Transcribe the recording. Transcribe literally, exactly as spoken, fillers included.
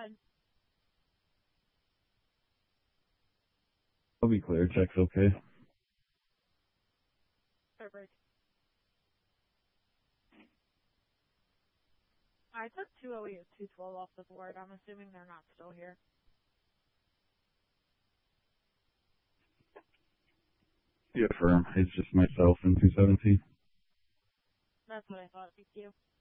ahead. I'll be clear. Check's okay. Perfect. I took two oh eight and two twelve off the board. I'm assuming they're not still here. Yeah, firm. It's just myself and two seventeen. That's what I thought. Thank you.